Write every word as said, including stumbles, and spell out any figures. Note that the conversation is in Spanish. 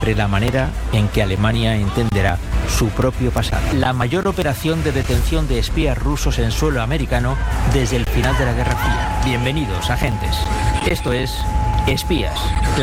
la manera en que Alemania entenderá su propio pasado. La mayor operación de detención de espías rusos en suelo americano desde el final de la Guerra Fría. Bienvenidos, agentes. Esto es Espías.